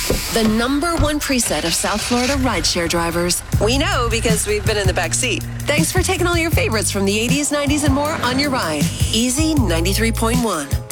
The #1 preset of South Florida rideshare drivers. We know because we've been in the back seat. Thanks for taking all your favorites from the 80s, 90s, and more on your ride. Easy 93.1.